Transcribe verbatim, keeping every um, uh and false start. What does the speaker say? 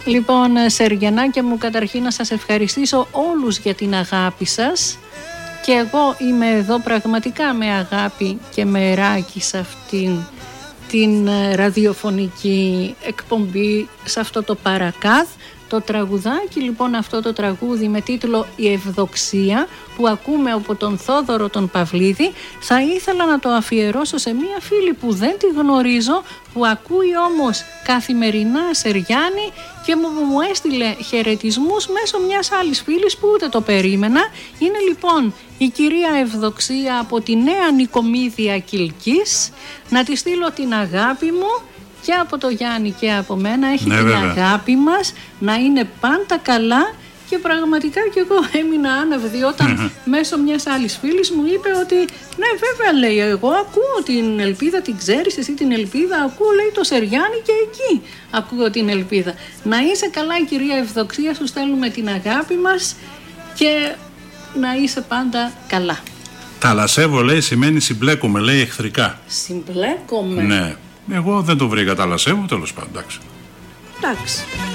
Λοιπόν, Σεργιανάκια μου, καταρχήν να σας ευχαριστήσω όλους για την αγάπη σας. Και εγώ είμαι εδώ πραγματικά με αγάπη και με ράκι σε αυτήν την ραδιοφωνική εκπομπή, σε αυτό το παρακάθ. Το τραγουδάκι λοιπόν, αυτό το τραγούδι με τίτλο «Η Ευδοξία» που ακούμε από τον Θόδωρο τον Παυλίδη, θα ήθελα να το αφιερώσω σε μία φίλη που δεν τη γνωρίζω, που ακούει όμως καθημερινά Σεριάννη και μου, μου έστειλε χαιρετισμούς μέσω μιας άλλης φίλης που ούτε το περίμενα. Είναι λοιπόν η κυρία Ευδοξία από τη Νέα Νικομίδια Κιλκής. Να τη στείλω την αγάπη μου και από το Γιάννη και από μένα. Έχει ναι, την βέβαια. αγάπη μας, να είναι πάντα καλά. Και πραγματικά και εγώ έμεινα άναυδη όταν μέσω μιας άλλης φίλης μου είπε ότι ναι, βέβαια, λέει, εγώ ακούω την ελπίδα, την ξέρεις εσύ την ελπίδα, ακούω, λέει, το Σεριάννη και εκεί ακούω την ελπίδα. Να είσαι καλά, κυρία Ευδοξία, σου στέλνουμε την αγάπη μας και να είσαι πάντα καλά. Ταλασσεύω, λέει, σημαίνει συμπλέκομαι, λέει, εχθρικά. Συμπλέκομαι. Ναι, εγώ δεν το βρήκα ταλασσεύω, τέλος πάντων, εντάξει. Εντάξει.